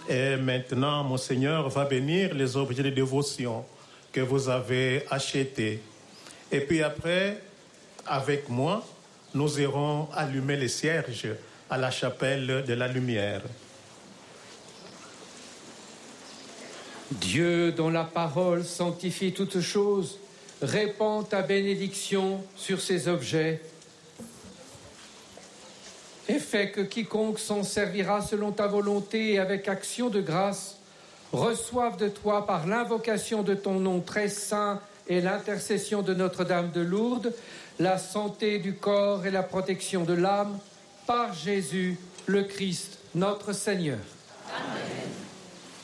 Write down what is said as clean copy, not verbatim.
Et maintenant, Monseigneur va bénir les objets de dévotion que vous avez achetés. Et puis après, avec moi, nous irons allumer les cierges à la chapelle de la lumière. Dieu, dont la parole sanctifie toutes choses, répand ta bénédiction sur ces objets et fais que quiconque s'en servira selon ta volonté et avec action de grâce reçoive de toi par l'invocation de ton nom très saint et l'intercession de Notre-Dame de Lourdes la santé du corps et la protection de l'âme par Jésus le Christ notre Seigneur.